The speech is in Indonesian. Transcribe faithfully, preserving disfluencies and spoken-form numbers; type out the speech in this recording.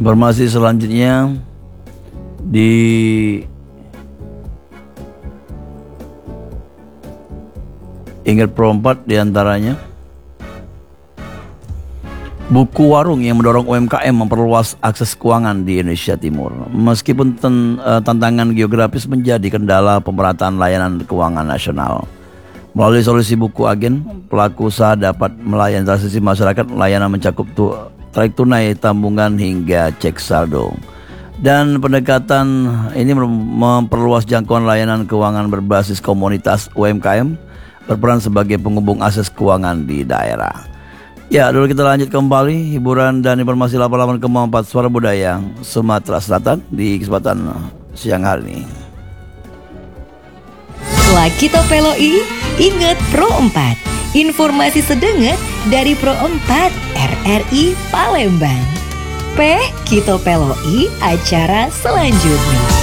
Informasi selanjutnya di Ingat Pro empat diantaranya buku warung yang mendorong U M K M memperluas akses keuangan di Indonesia Timur. Meskipun ten, uh, tantangan geografis menjadi kendala pemerataan layanan keuangan nasional, melalui solusi buku agen, pelaku usaha dapat melayani transaksi masyarakat. Layanan mencakup tu, tarik tunai, tabungan hingga cek saldo. Dan pendekatan ini memperluas jangkauan layanan keuangan berbasis komunitas U M K M, berperan sebagai penghubung akses keuangan di daerah. Ya, dulu kita lanjut kembali hiburan dan informasi laporan Kemang empat Suara Budaya Sumatera Selatan di kesempatan siang hari ini. Setelah kita peloi, ingat Pro empat. Informasi sedenget dari Pro empat R R I Palembang. P, kita peloi acara selanjutnya.